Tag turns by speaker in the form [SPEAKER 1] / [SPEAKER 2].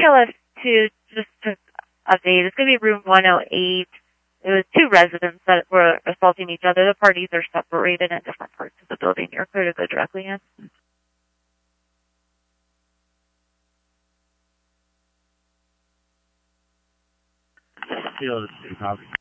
[SPEAKER 1] BLS2, just to update, it's going to be room 108. It was two residents that were assaulting each other. The parties are separated in different parts of the building. You're clear to go directly in.
[SPEAKER 2] BLS2, copy.